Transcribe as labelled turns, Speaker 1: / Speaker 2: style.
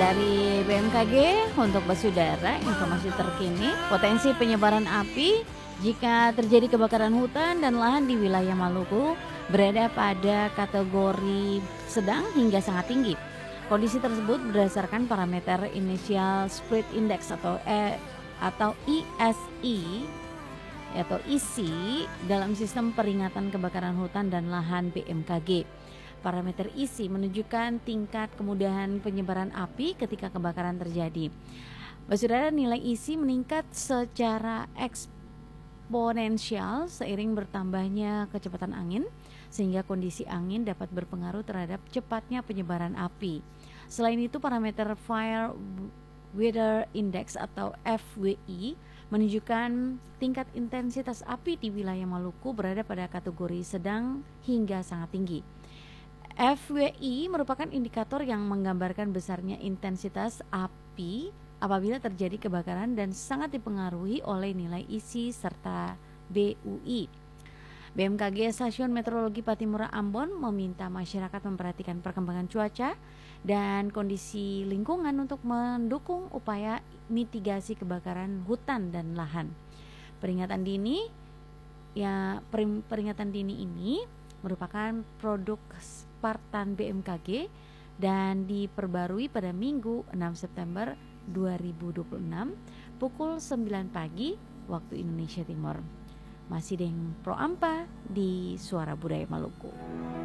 Speaker 1: Dari BMKG untuk Basudara, informasi terkini potensi penyebaran api jika terjadi kebakaran hutan dan lahan di wilayah Maluku berada pada kategori sedang hingga sangat tinggi. Kondisi tersebut berdasarkan parameter Initial Spread Index atau ISI atau ISI dalam sistem peringatan kebakaran hutan dan lahan BMKG. Parameter ISI menunjukkan tingkat kemudahan penyebaran api ketika kebakaran terjadi. Saudara, nilai ISI meningkat secara eksponensial seiring bertambahnya kecepatan angin, sehingga kondisi angin dapat berpengaruh terhadap cepatnya penyebaran api. Selain itu, parameter Fire Weather Index atau FWI menunjukkan tingkat intensitas api di wilayah Maluku berada pada kategori sedang hingga sangat tinggi. FWI merupakan indikator yang menggambarkan besarnya intensitas api apabila terjadi kebakaran dan sangat dipengaruhi oleh nilai ISI serta BUI. BMKG Stasiun Meteorologi Pattimura Ambon meminta masyarakat memperhatikan perkembangan cuaca dan kondisi lingkungan untuk mendukung upaya mitigasi kebakaran hutan dan lahan. Peringatan dini ini merupakan produk Spartan BMKG dan diperbarui pada Minggu 6 September 2026 pukul 9 pagi waktu Indonesia Timur. Masih dengan Pro Ampa di Suara Budaya Maluku.